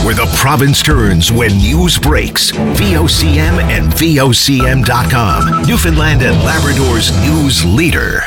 where the province turns when news breaks. VOCM and VOCM.com. Newfoundland and Labrador's news leader.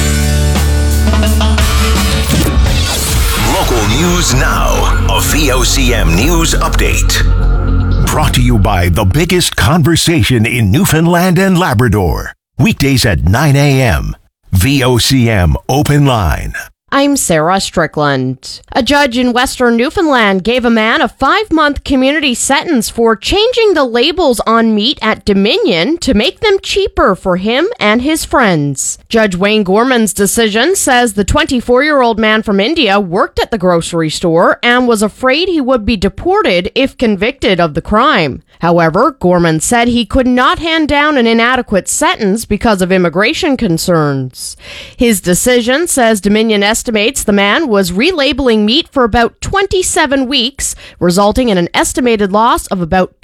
Local news now. A VOCM news update. Brought to you by the biggest conversation in Newfoundland and Labrador. Weekdays at 9 a.m. VOCM Open Line. I'm Sarah Strickland. A judge in Western Newfoundland gave a man a 5-month community sentence for changing the labels on meat at Dominion to make them cheaper for him and his friends. Judge Wayne Gorman's decision says the 24-year-old man from India worked at the grocery store and was afraid he would be deported if convicted of the crime. However, Gorman said he could not hand down an inadequate sentence because of immigration concerns. His decision says Dominion estimates the man was relabeling meat for about 27 weeks, resulting in an estimated loss of about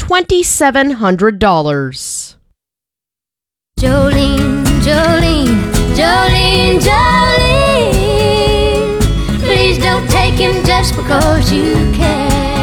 $2,700. Jolene, Jolene, Jolene, Jolene, please don't take him just because you can.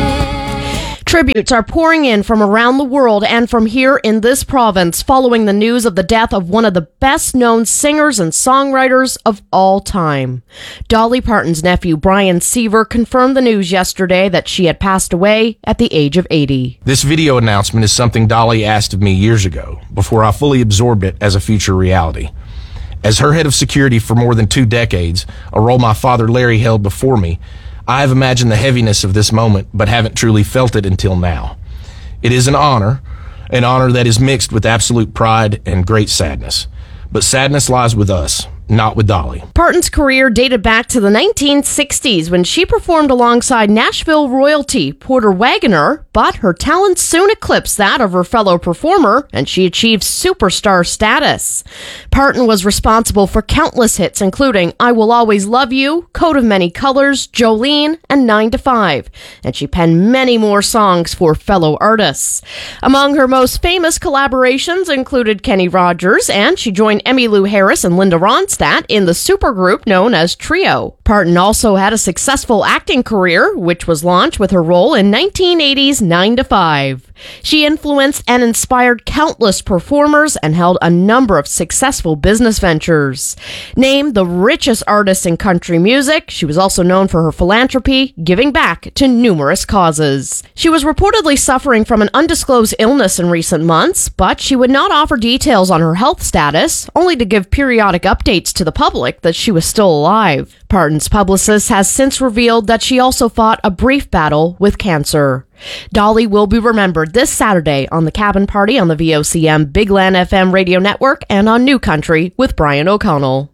Tributes are pouring in from around the world and from here in this province following the news of the death of one of the best-known singers and songwriters of all time. Dolly Parton's nephew, Brian Seaver, confirmed the news yesterday that she had passed away at the age of 80. This video announcement is something Dolly asked of me years ago, before I fully absorbed it as a future reality. As her head of security for more than 2 decades, a role my father Larry held before me, I have imagined the heaviness of this moment, but haven't truly felt it until now. It is an honor that is mixed with absolute pride and great sadness. But sadness lies with us, not with Dolly. Parton's career dated back to the 1960s when she performed alongside Nashville royalty Porter Wagoner, but her talents soon eclipsed that of her fellow performer, and she achieved superstar status. Parton was responsible for countless hits, including I Will Always Love You, Coat of Many Colors, Jolene, and 9 to 5, and she penned many more songs for fellow artists. Among her most famous collaborations included Kenny Rogers, and she joined Emmylou Harris and Linda Ronstadt in the supergroup known as Trio. Parton also had a successful acting career, which was launched with her role in 1980's 9 to 5. She influenced and inspired countless performers and held a number of successful business ventures. Named the richest artist in country music, she was also known for her philanthropy, giving back to numerous causes. She was reportedly suffering from an undisclosed illness in recent months, but she would not offer details on her health status, only to give periodic updates to the public that she was still alive. Parton's publicist has since revealed that she also fought a brief battle with cancer. Dolly will be remembered this Saturday on the Cabin Party on the VOCM Big Land FM radio network and on New Country with Brian O'Connell.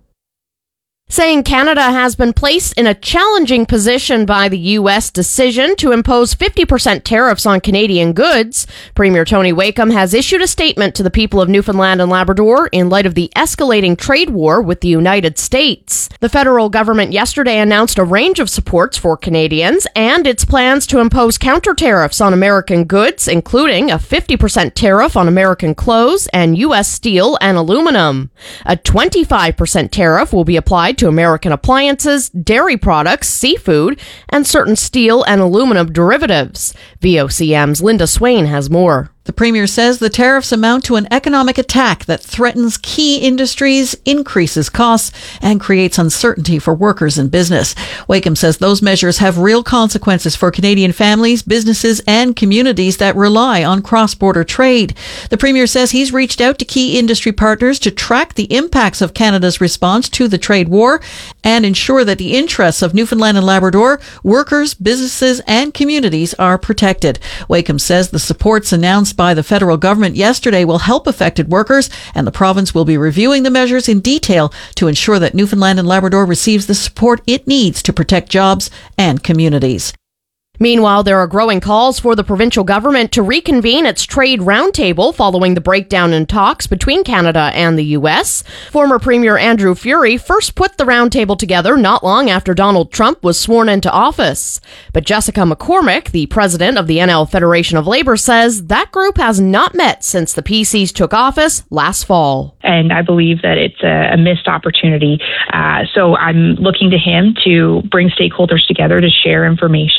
Saying Canada has been placed in a challenging position by the U.S. decision to impose 50% tariffs on Canadian goods, Premier Tony Wakeham has issued a statement to the people of Newfoundland and Labrador in light of the escalating trade war with the United States. The federal government yesterday announced a range of supports for Canadians and its plans to impose counter tariffs on American goods, including a 50% tariff on American clothes and U.S. steel and aluminum. A 25% tariff will be applied to American appliances, dairy products, seafood, and certain steel and aluminum derivatives. VOCM's Linda Swain has more. The Premier says the tariffs amount to an economic attack that threatens key industries, increases costs, and creates uncertainty for workers and business. Wakeham says those measures have real consequences for Canadian families, businesses, and communities that rely on cross-border trade. The Premier says he's reached out to key industry partners to track the impacts of Canada's response to the trade war and ensure that the interests of Newfoundland and Labrador, workers, businesses, and communities are protected. Wakeham says the supports announced by the federal government yesterday will help affected workers, and the province will be reviewing the measures in detail to ensure that Newfoundland and Labrador receives the support it needs to protect jobs and communities. Meanwhile, there are growing calls for the provincial government to reconvene its trade roundtable following the breakdown in talks between Canada and the U.S. Former Premier Andrew Furey first put the roundtable together not long after Donald Trump was sworn into office. But Jessica McCormick, the president of the NL Federation of Labor, says that group has not met since the PCs took office last fall. And I believe that it's a missed opportunity. So I'm looking to him to bring stakeholders together to share information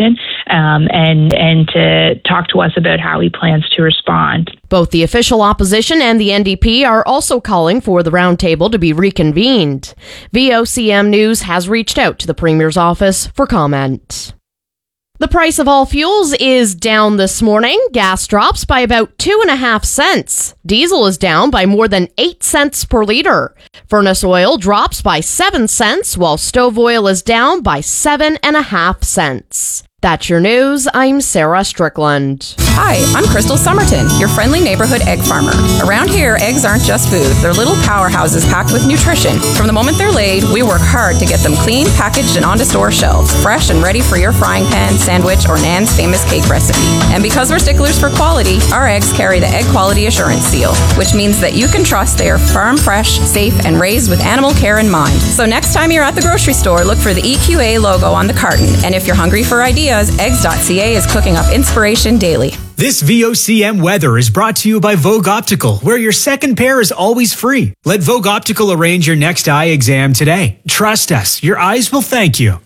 and to talk to us about how he plans to respond. Both the official opposition and the NDP are also calling for the roundtable to be reconvened. VOCM News has reached out to the Premier's office for comment. The price of all fuels is down this morning. Gas drops by about 2.5 cents. Diesel is down by more than 8 cents per liter. Furnace oil drops by 7 cents, while stove oil is down by 7.5 cents. That's your news. I'm Sarah Strickland. Hi, I'm Crystal Somerton, your friendly neighborhood egg farmer. Around here, eggs aren't just food. They're little powerhouses packed with nutrition. From the moment they're laid, we work hard to get them clean, packaged, and onto store shelves, fresh and ready for your frying pan, sandwich, or Nan's famous cake recipe. And because we're sticklers for quality, our eggs carry the Egg Quality Assurance Seal, which means that you can trust they are farm fresh, safe, and raised with animal care in mind. So next time you're at the grocery store, look for the EQA logo on the carton. And if you're hungry for ideas, eggs.ca is cooking up inspiration daily. This VOCM weather is brought to you by Vogue Optical, where your second pair is always free. Let Vogue Optical arrange your next eye exam today. Trust us, your eyes will thank you.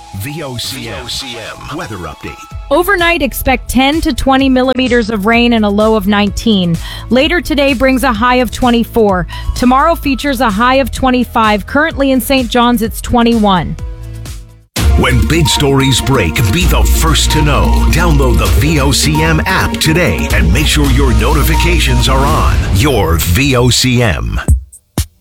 VOCM weather update. Overnight, expect 10 to 20 millimeters of rain and a low of 19. Later today brings a high of 24. Tomorrow features a high of 25. Currently in St. John's, it's 21. When big stories break, be the first to know. Download the VOCM app today and make sure your notifications are on. Your VOCM.